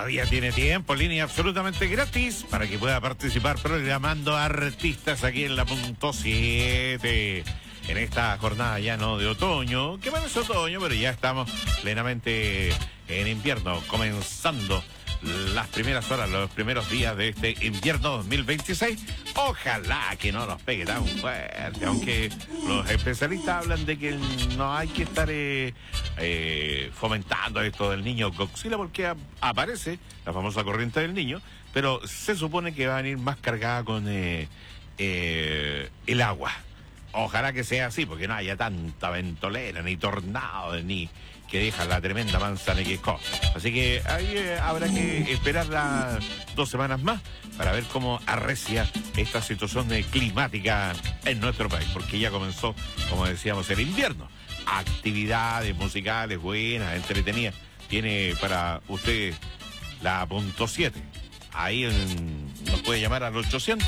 Todavía tiene tiempo, línea absolutamente gratis para que pueda participar programando artistas aquí en la punto 7. En esta jornada ya no de otoño, que bueno es otoño, pero ya estamos plenamente en invierno, comenzando las primeras horas, los primeros días de este invierno 2026. Ojalá que no nos pegue tan fuerte, aunque los especialistas hablan de que no hay que estar fomentando esto del niño Godzilla, porque aparece la famosa corriente del niño, pero se supone que va a venir más cargada con el agua. Ojalá que sea así, porque no haya tanta ventolera, ni tornado, ni que deja la tremenda manzana que escoba. Así que ahí habrá que esperar las 2 semanas más para ver cómo arrecia esta situación climática en nuestro país, porque ya comenzó, como decíamos, el invierno. Actividades musicales buenas, entretenidas, tiene para ustedes la punto 7. Ahí nos puede llamar al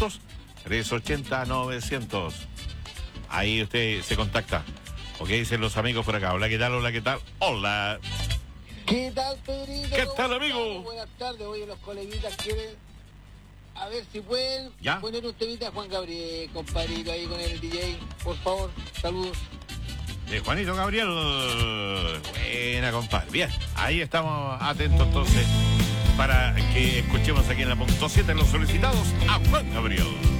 800-380-900. Ahí usted se contacta. ¿O qué dicen los amigos por acá? Hola, ¿qué tal? Hola, ¿qué tal? Hola. ¿Qué tal, Pedrito? ¿Qué tal, amigo? Buenas tardes. Oye, los coleguitas quieren... A ver si pueden poner un temita a Juan Gabriel, compadrito, ahí con el DJ. Por favor, saludos. De Juanito Gabriel. Buena, compadre. Bien, ahí estamos atentos entonces para que escuchemos aquí en la punto 7 los solicitados a Juan Gabriel.